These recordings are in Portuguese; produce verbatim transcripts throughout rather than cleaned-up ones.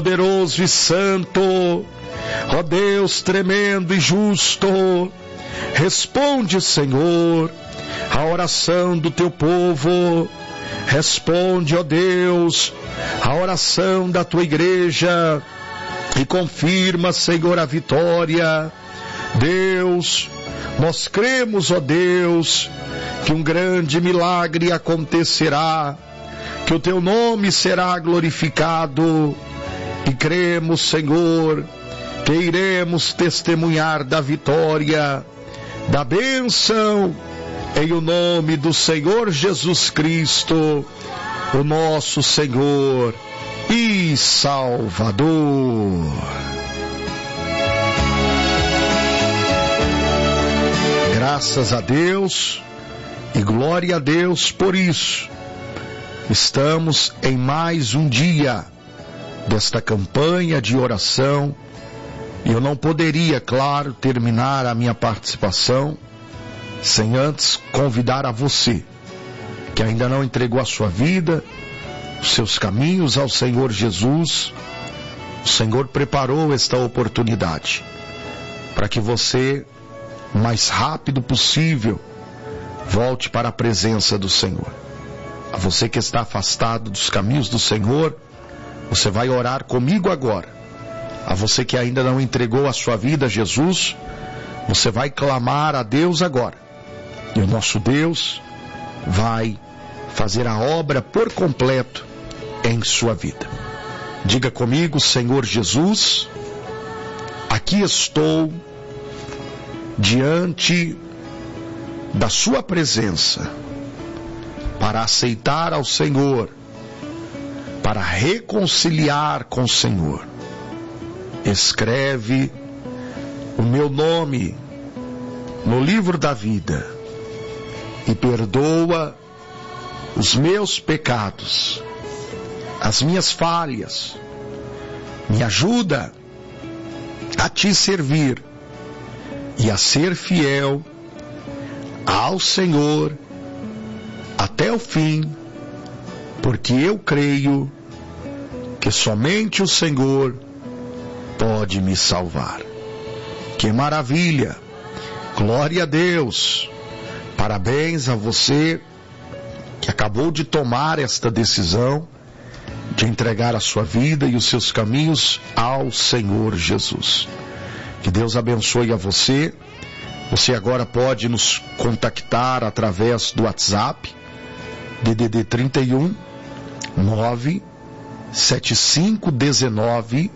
poderoso e santo, ó Deus tremendo e justo, responde, Senhor, a oração do teu povo. Responde, ó Deus, a oração da tua igreja e confirma, Senhor, a vitória. Deus, nós cremos, ó Deus, que um grande milagre acontecerá, que o teu nome será glorificado, e cremos, Senhor, que iremos testemunhar da vitória, da bênção, em o nome do Senhor Jesus Cristo, o nosso Senhor e Salvador. Graças a Deus e glória a Deus por isso. Estamos em mais um dia desta campanha de oração, e eu não poderia, claro, terminar a minha participação sem antes convidar a você, que ainda não entregou a sua vida, os seus caminhos ao Senhor Jesus. O Senhor preparou esta oportunidade para que você, o mais rápido possível, volte para a presença do Senhor. A você que está afastado dos caminhos do Senhor, você vai orar comigo agora. A você que ainda não entregou a sua vida a Jesus, você vai clamar a Deus agora. E o nosso Deus vai fazer a obra por completo em sua vida. Diga comigo: Senhor Jesus, aqui estou diante da sua presença para aceitar ao Senhor, para reconciliar com o Senhor. Escreve o meu nome no livro da vida e perdoa os meus pecados, as minhas falhas. Me ajuda a te servir e a ser fiel ao Senhor até o fim, porque eu creio que somente o Senhor pode me salvar. Que maravilha! Glória a Deus! Parabéns a você que acabou de tomar esta decisão de entregar a sua vida e os seus caminhos ao Senhor Jesus. Que Deus abençoe a você. Você agora pode nos contactar através do WhatsApp D D D trinta e um, nove sete cinco um nove,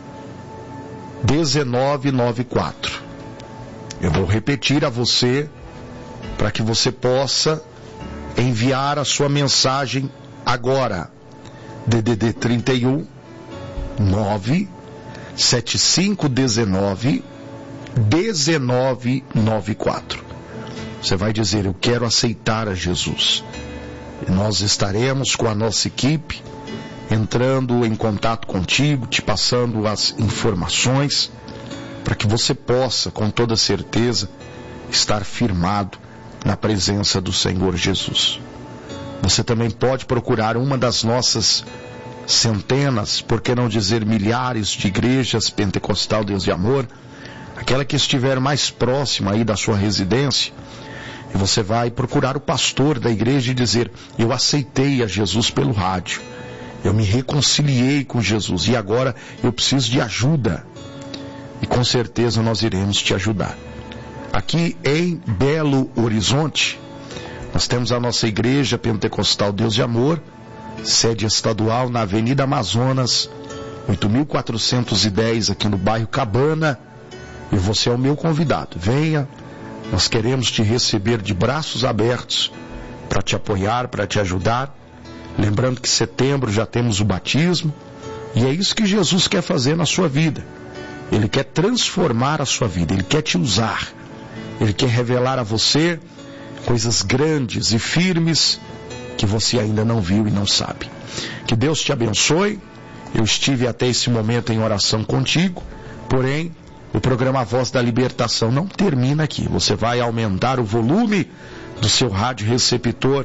um nove nove quatro. Eu vou repetir a você para que você possa enviar a sua mensagem agora. D D D trinta e um, nove sete cinco um nove, um nove nove quatro. Você vai dizer: eu quero aceitar a Jesus. E nós estaremos com a nossa equipe entrando em contato contigo, te passando as informações, para que você possa, com toda certeza, estar firmado na presença do Senhor Jesus. Você também pode procurar uma das nossas centenas, por que não dizer milhares, de igrejas Pentecostal Deus de Amor, aquela que estiver mais próxima aí da sua residência, e você vai procurar o pastor da igreja e dizer: eu aceitei a Jesus pelo rádio, eu me reconciliei com Jesus e agora eu preciso de ajuda. E com certeza nós iremos te ajudar. Aqui em Belo Horizonte, nós temos a nossa igreja Pentecostal Deus de Amor, sede estadual na Avenida Amazonas, oito mil quatrocentos e dez, aqui no bairro Cabana. E você é o meu convidado. Venha, nós queremos te receber de braços abertos para te apoiar, para te ajudar. Lembrando que em setembro já temos o batismo, e é isso que Jesus quer fazer na sua vida. Ele quer transformar a sua vida, Ele quer te usar, Ele quer revelar a você coisas grandes e firmes que você ainda não viu e não sabe. Que Deus te abençoe. Eu estive até esse momento em oração contigo, porém o programa Voz da Libertação não termina aqui. Você vai aumentar o volume do seu rádio receptor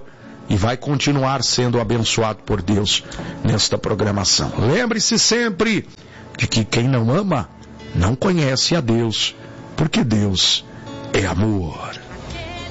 e vai continuar sendo abençoado por Deus nesta programação. Lembre-se sempre de que quem não ama não conhece a Deus, porque Deus é amor.